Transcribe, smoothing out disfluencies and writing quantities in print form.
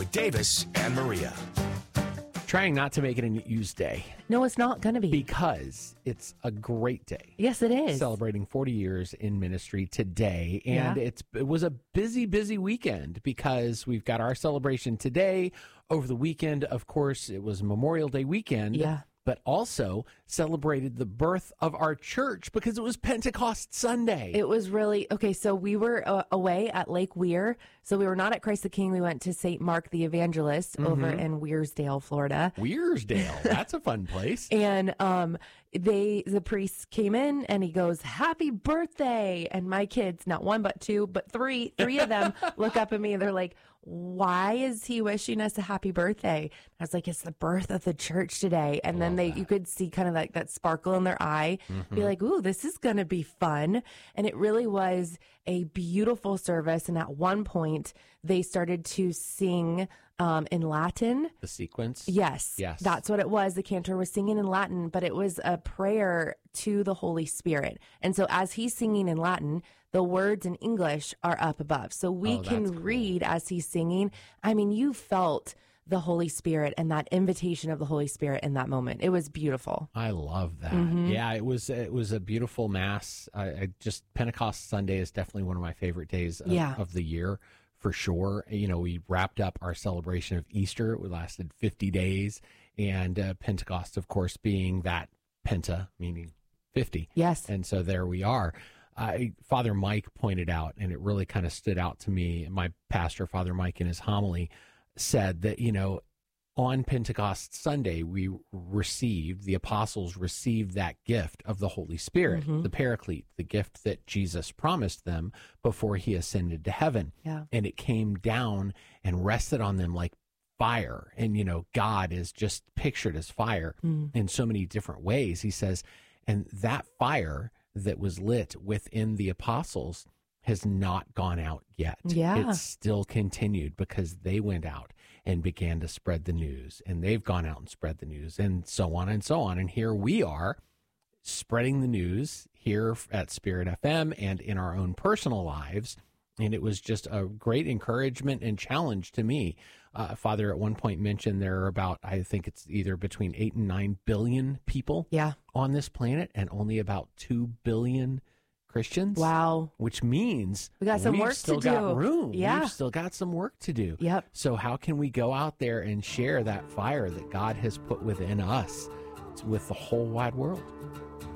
With Davis and Maria. Trying not to make it a used day. No, it's not going to be. Because it's a great day. Yes, it is. Celebrating 40 years in ministry today. And it was a busy, busy weekend because we've got our celebration today. Over the weekend, of course, it was Memorial Day weekend. Yeah. But also celebrated the birth of our church because it was Pentecost Sunday. It was really, okay, so we were away at Lake Weir. So we were not at Christ the King. We went to St. Mark the Evangelist over in Weirsdale, Florida. Weirsdale, that's a fun place. And the priest came in and he goes, "Happy birthday." And my kids, not one, but two, but three of them look up at me and they're like, "Why is he wishing us a happy birthday?" I was like, "It's the birth of the church today." And then you could see kind of like that sparkle in their eye, be like, "Ooh, this is going to be fun." And it really was a beautiful service. And at one point they started to sing in Latin. The sequence? Yes. That's what it was. The cantor was singing in Latin, but it was a prayer to the Holy Spirit. And so as he's singing in Latin, the words in English are up above. So we can read as he's singing. I mean, you felt the Holy Spirit and that invitation of the Holy Spirit in that moment. It was beautiful. I love that. Yeah, it was a beautiful mass. Pentecost Sunday is definitely one of my favorite days of the year. For sure. You know, we wrapped up our celebration of Easter. It lasted 50 days. And Pentecost, of course, being that penta, meaning 50. Yes. And so there we are. Father Mike pointed out, and it really kind of stood out to me, my pastor, Father Mike, in his homily, said that, you know, on Pentecost Sunday, the apostles received that gift of the Holy Spirit, the Paraclete, the gift that Jesus promised them before he ascended to heaven. Yeah. And it came down and rested on them like fire. And, you know, God is just pictured as fire in so many different ways. He says, and that fire that was lit within the apostles has not gone out yet. Yeah. It's still continued because they went out and began to spread the news, and they've gone out and spread the news, and so on and so on. And here we are spreading the news here at Spirit FM and in our own personal lives. And it was just a great encouragement and challenge to me. Father at one point mentioned there are about, I think it's either between 8 and 9 billion people on this planet, and only about 2 billion Christians. Wow. Which means we got some work to do. We've still got room. Yeah. We've still got some work to do. Yep. So how can we go out there and share that fire that God has put within us with the whole wide world?